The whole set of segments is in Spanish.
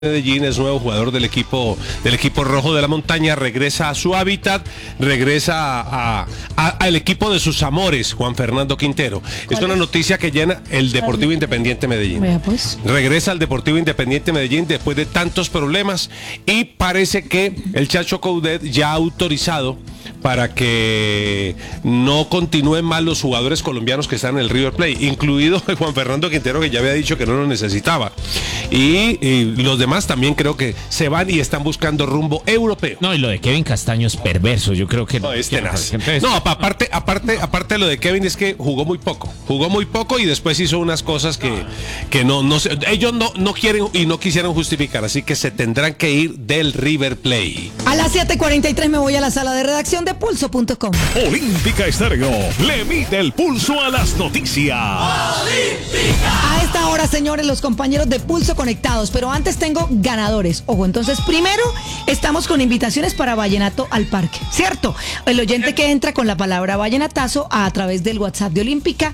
Medellín es nuevo jugador del equipo rojo de la montaña, regresa a su hábitat, regresa al equipo de sus amores, Juan Fernando Quintero. Es una noticia que llena el Deportivo Independiente Medellín. Pues. Regresa al Deportivo Independiente Medellín después de tantos problemas y parece que el Chacho Coudet ya ha autorizado para que no continúen más los jugadores colombianos que están en el River Plate, incluido Juan Fernando Quintero, que ya había dicho que no lo necesitaba. Y los demás también creo que se van y están buscando rumbo europeo. No, y lo de Kevin Castaño es perverso, yo creo que no, es tenaz. No, aparte de lo de Kevin es que jugó muy poco y después hizo unas cosas que no ellos no quieren y no quisieron justificar, así que se tendrán que ir del River Plate. A las 7:43 me voy a la sala de redacción de pulso.com. Olímpica Estéreo le mide el pulso a las noticias. A esta hora, señores, los compañeros de Pulso conectados, pero antes tengo ganadores. Ojo, entonces primero estamos con invitaciones para Vallenato al Parque, ¿cierto? El oyente que entra con la palabra vallenatazo a través del WhatsApp de Olímpica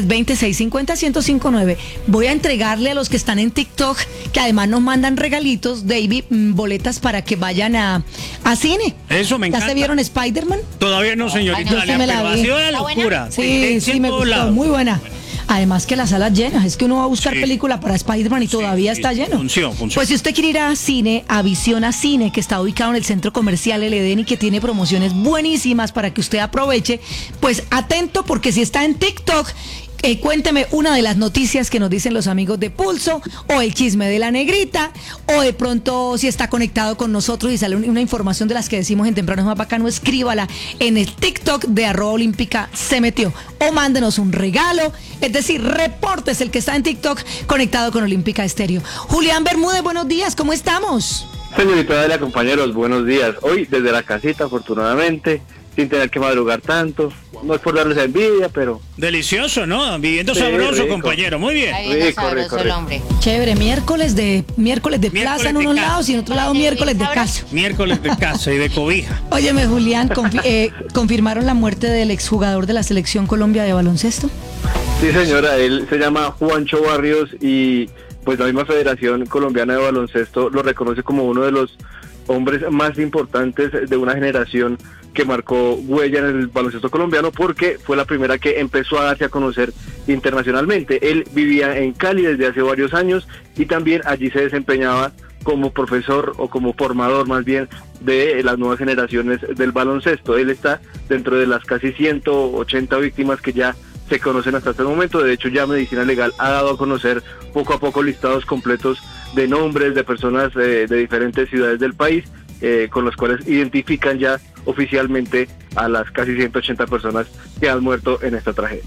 320-650-1059. Voy a entregarle a los que están en TikTok, que además nos mandan regalitos, David, boletas para que vayan a cine. Eso me encanta. ¿Ya se vieron Spider-Man? Todavía no, señorita. Ay, no, pero ha sido una locura. Sí, me gustó, muy buena. Además que las salas llenas, es que uno va a buscar película para Spider-Man y todavía está lleno. Funciona. Pues si usted quiere ir a cine, a Visiona Cine, que está ubicado en el centro comercial El Edén y que tiene promociones buenísimas para que usted aproveche, pues atento, porque si está en TikTok, cuénteme una de las noticias que nos dicen los amigos de Pulso, o el chisme de la negrita, o de pronto si está conectado con nosotros y sale una información de las que decimos en Temprano es más bacano, escríbala en el TikTok de @Olímpica se metió, o mándenos un regalo, es decir, reportes el que está en TikTok conectado con Olímpica Estéreo. Julián Bermúdez, buenos días, ¿cómo estamos? Señorita Adela, compañeros, buenos días. Hoy desde la casita, afortunadamente, sin tener que madrugar tanto. No es por darles envidia, pero... Delicioso, ¿no? Viviendo sabroso, rico. Compañero. Muy bien. Rico. El hombre. Chévere, miércoles de plaza en unos lados y en otro lado miércoles de casa. Miércoles de casa y de cobija. Óyeme, Julián, ¿confirmaron la muerte del exjugador de la Selección Colombia de baloncesto? Sí, señora, él se llama Juancho Barrios y pues la misma Federación Colombiana de Baloncesto lo reconoce como uno de los hombres más importantes de una generación que marcó huella en el baloncesto colombiano, porque fue la primera que empezó a darse a conocer internacionalmente. Él vivía en Cali desde hace varios años y también allí se desempeñaba como profesor o como formador más bien de las nuevas generaciones del baloncesto. Él está dentro de las casi 180 víctimas que ya se conocen hasta este momento. De hecho, ya Medicina Legal ha dado a conocer poco a poco listados completos de nombres de personas de diferentes ciudades del país, con los cuales identifican ya oficialmente a las casi 180 personas que han muerto en esta tragedia.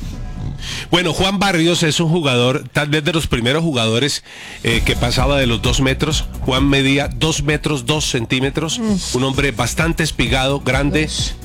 Bueno, Juan Barrios es un jugador, tal vez de los primeros jugadores que pasaba de los 2 metros. Juan medía 2 metros 2 centímetros, un hombre bastante espigado, grande.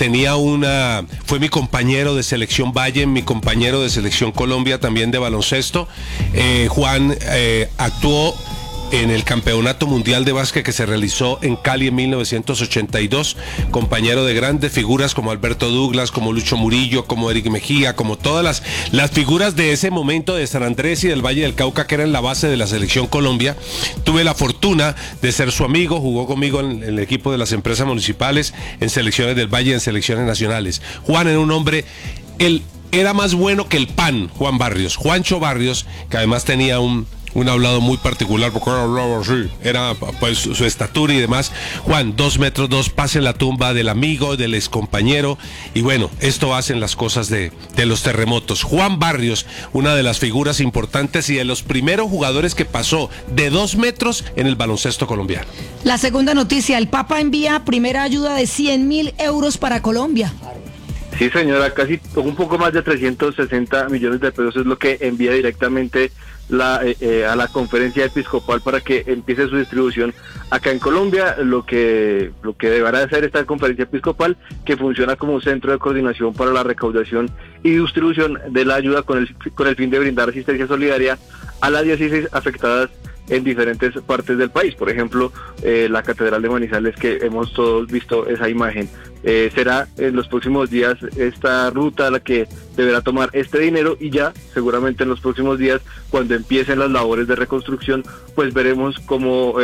Fue mi compañero de Selección Valle, mi compañero de Selección Colombia también de baloncesto. Juan actuó en el Campeonato Mundial de Básquet que se realizó en Cali en 1982, compañero de grandes figuras como Alberto Douglas, como Lucho Murillo, como Eric Mejía, como todas las figuras de ese momento de San Andrés y del Valle del Cauca, que eran la base de la Selección Colombia. Tuve la fortuna de ser su amigo, jugó conmigo en el equipo de las empresas municipales, en selecciones del Valle, en selecciones nacionales. Juan era un hombre, él era más bueno que el pan, Juan Barrios, Juancho Barrios, que además tenía un hablado muy particular, porque hablaba así, era pues su estatura y demás. Juan, 2 metros 2, pase en la tumba del amigo, del excompañero, y bueno, esto hacen las cosas de los terremotos. Juan Barrios, una de las figuras importantes y de los primeros jugadores que pasó de 2 metros en el baloncesto colombiano. La segunda noticia, el Papa envía primera ayuda de 100.000 euros para Colombia. Sí, señora, casi un poco más de 360 millones de pesos es lo que envía directamente a la conferencia episcopal para que empiece su distribución acá en Colombia. Lo que deberá hacer esta conferencia episcopal, que funciona como un centro de coordinación para la recaudación y distribución de la ayuda con el fin de brindar asistencia solidaria a las diócesis afectadas en diferentes partes del país. Por ejemplo, la Catedral de Manizales, que hemos todos visto esa imagen. Será en los próximos días esta ruta la que deberá tomar este dinero, y ya seguramente en los próximos días, cuando empiecen las labores de reconstrucción, pues veremos cómo